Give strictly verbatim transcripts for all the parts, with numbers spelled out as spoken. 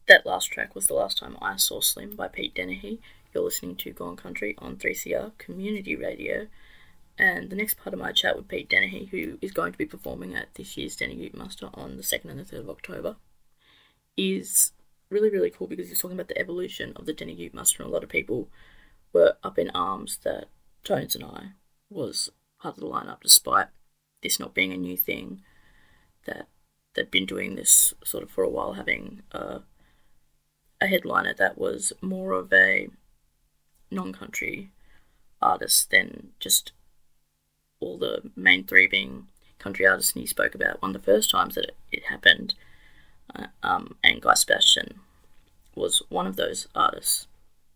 That last track was The Last Time I Saw Slim by Pete Dennehy. You're listening to Gone Country on three C R Community Radio. And the next part of my chat with Pete Dennehy, who is going to be performing at this year's Denny Ute Muster on the second and the third of October, is really, really cool because he's talking about the evolution of the Denny Ute Muster, and a lot of people were up in arms that Tones and I was part of the lineup, despite this not being a new thing, that they'd been doing this sort of for a while, having a, a headliner that was more of a non-country artist than just all the main three being country artists. And he spoke about one of the first times that it, it happened, uh, um, and Guy Sebastian was one of those artists.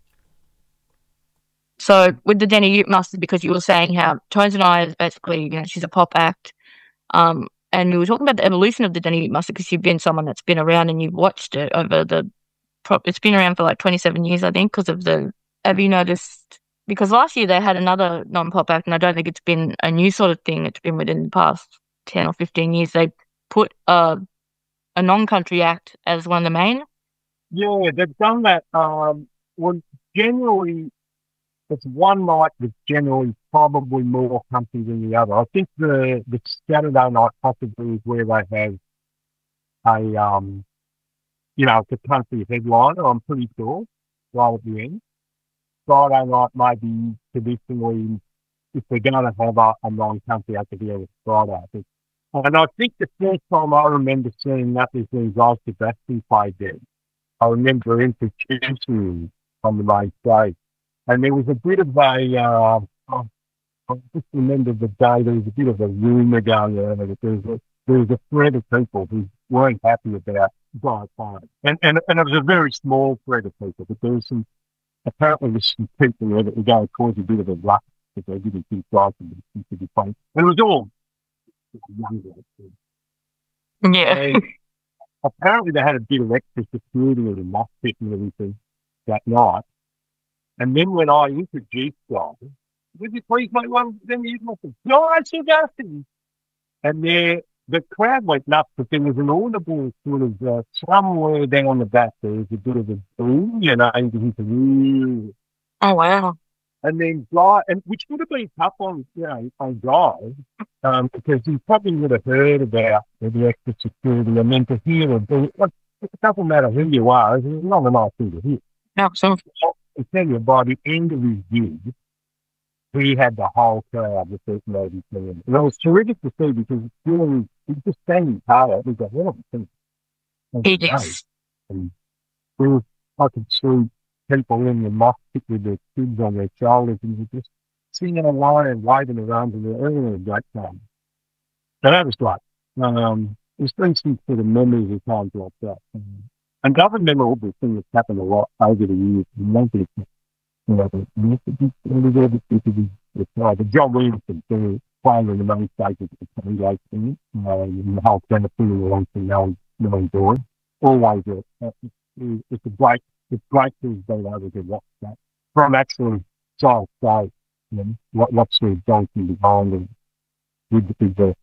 So with the Denny Ute Musters, because you were saying how Tones and I is basically, you know, she's a pop act, um, and we were talking about the evolution of the Denny Ute Muster because you've been someone that's been around and you've watched it over the, it's been around for like twenty-seven years, I think, because of the, have you noticed, because last year they had another non-pop act, and I don't think it's been a new sort of thing, it's been within the past ten or fifteen years, they put a, a non-country act as one of the main. Yeah, they've done that. Um, well, generally, it's one night that's generally probably more country than the other. I think the, the Saturday night possibly is where they have a, um, you know, it's a country headliner, I'm pretty sure, right at the end. Friday night maybe traditionally, if they're going to have a, a non-country act, to be on Friday, I think. And I think the first time I remember seeing that was when Guy Sebastian played there. I remember introducing him on the main stage. And there was a bit of a, uh, oh, I just remember the day, there was a bit of a rumour going around that there was a, there was a thread of people who weren't happy about Guy playing. And, and, and it was a very small thread of people, but there was some, apparently there's some people there that were going to cause a bit of a ruck if they didn't think Guy could be playing. And it was all younger. Yeah. And apparently they had a bit of extra security and a muff pit and everything that night. And then when I introduced Guy, would you please make one? Then you must have, Guy Sebastian. And there, the crowd went nuts, but there was an audible sort of, uh, somewhere down the back, there was a bit of a boom, you know, and he said, ooh. Oh, wow. And then Guy, and which would have been tough on, you know, on Guy, um, because he probably would have heard about the extra security, and then to hear a boom, like, it doesn't matter who you are, it's not a nice thing to hear. Absolutely. I tell you, by the end of his gig, he had the whole crowd with this lady playing. And it was terrific to see because during, he was just standing tall. It was a hell of a thing. He is. And there was, I could see people in the mosh pit with their kids on their shoulders and they were just singing along and waving around and they were having a great time. So that was great. Um, there's been some sort of memories of times like that. Um, And other memorable thing that's happened a lot over the years, and one thing, you know, the, the, the, the John Williamson thing, playing in the main stages of the twenty-eight thing, uh, and the whole kind of thing along to no no enjoy. Always, uh, it's, it's a great, it's great to be able to watch that from actually child stage, you know, what what's the donkey behind and with the people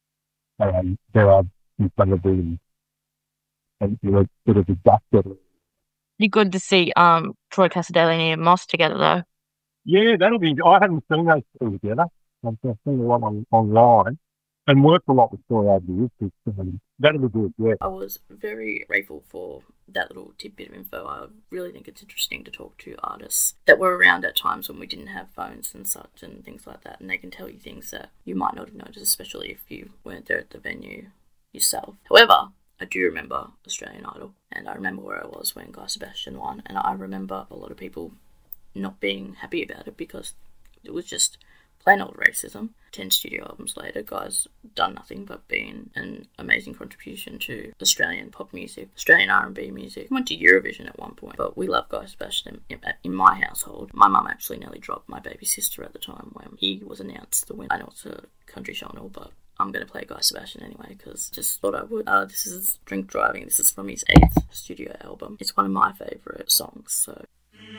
um, there are in front of them. And, you know, sort of adapted. Be good to see um Troy Casadei and Moss together though. Yeah, that'll be. I haven't seen those two together. I've I've seen a lot on, online and worked a lot with Troy over the years. Um, that'll be good. Yeah. I was very grateful for that little tidbit of info. I really think it's interesting to talk to artists that were around at times when we didn't have phones and such and things like that, and they can tell you things that you might not have noticed, especially if you weren't there at the venue yourself. However, I do remember Australian Idol, and I remember where I was when Guy Sebastian won, and I remember a lot of people not being happy about it because it was just plain old racism. Ten studio albums later, Guy's done nothing but been an amazing contribution to Australian pop music, Australian R and B music. He went to Eurovision at one point, but we love Guy Sebastian in, in my household. My mum actually nearly dropped my baby sister at the time when he was announced the winner. I know it's a country show and all, but I'm going to play Guy Sebastian anyway because just thought I would. Uh, this is Drink Driving. This is from his eighth studio album. It's one of my favourite songs, so